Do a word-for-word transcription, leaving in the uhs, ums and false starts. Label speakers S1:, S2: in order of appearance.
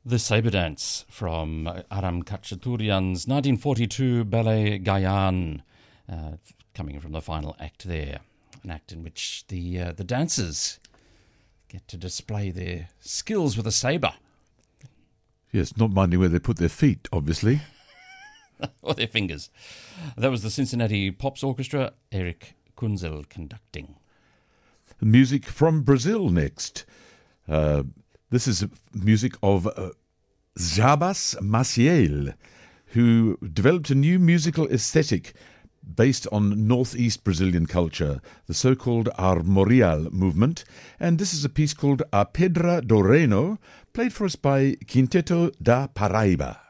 S1: The Sabre Dance from Aram Khachaturian's nineteen forty-two ballet Gayan, uh, coming from the final act there. An act in which the uh, the dancers get to display their skills with a sabre.
S2: Yes, not minding where they put their feet, obviously.
S1: Or their fingers. That was the Cincinnati Pops Orchestra, Eric Kunzel conducting.
S2: Music from Brazil next. Uh, this is music of uh, Jabas Maciel, who developed a new musical aesthetic based on northeast Brazilian culture, the so-called armorial movement, and this is a piece called A Pedra do Reino, played for us by Quinteto da Paraíba.